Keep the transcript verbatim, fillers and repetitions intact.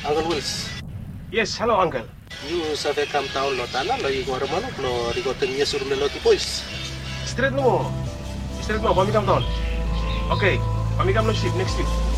Uncle Wills. Yes, hello, Uncle. You save come town lo tana lo igual malo lo rigotennya sur lo tipois. Straight no. Straight no, pamikam ton. Okay, pamikam no ship next week.